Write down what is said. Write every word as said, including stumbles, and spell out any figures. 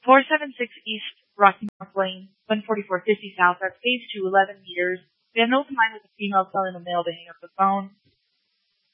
four seven six East Rocky North Lane, one forty-four fifty South. That's phase two, eleven meters. We have an open line with a female telling the male to hang up the phone.